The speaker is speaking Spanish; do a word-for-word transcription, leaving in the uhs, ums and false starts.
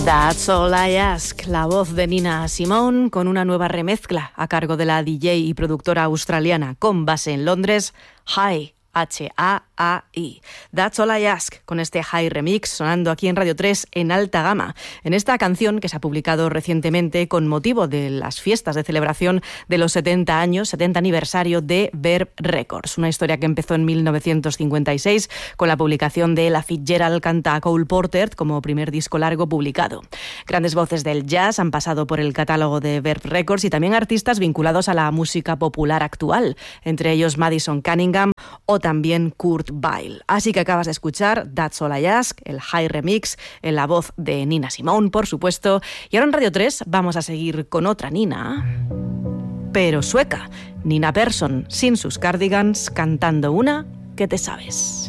That's All I Ask, la voz de Nina Simone con una nueva remezcla a cargo de la D J y productora australiana con base en Londres, Hi. H A A I. That's All I Ask, con este High Remix sonando aquí en Radio tres en alta gama. En esta canción que se ha publicado recientemente con motivo de las fiestas de celebración de los setenta años, setenta aniversario de Verve Records. Una historia que empezó en mil novecientos cincuenta y seis con la publicación de Ella Fitzgerald canta a Cole Porter como primer disco largo publicado. Grandes voces del jazz han pasado por el catálogo de Verve Records y también artistas vinculados a la música popular actual, entre ellos Madison Cunningham o también Kurt Weill. Así que acabas de escuchar That's All I Ask, el High Remix, en la voz de Nina Simone, por supuesto. Y ahora en Radio tres vamos a seguir con otra Nina, pero sueca, Nina Persson, sin sus Cardigans, cantando una que te sabes.